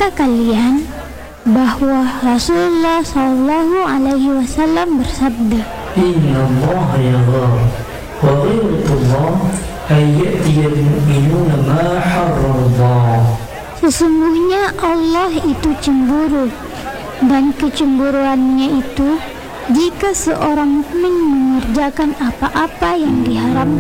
Tahukah kalian bahwa Rasulullah Shallallahu Alaihi Wasallam bersabda, Inna Allah yaghar wa ghairatullah ayyatiyal mu'minuna ma harrallah. sesungguhnya Allah itu cemburu, dan kecemburuannya itu jika seorang mukmin mengerjakan apa-apa yang diharamkan